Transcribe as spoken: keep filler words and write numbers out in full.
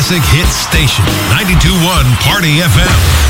classic hit station, ninety-two point one Party F M.